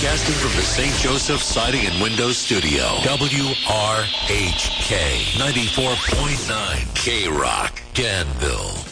Broadcasting from the St. Joseph Siding and Windows Studio. WRHK 94.9 K-Rock, Danville.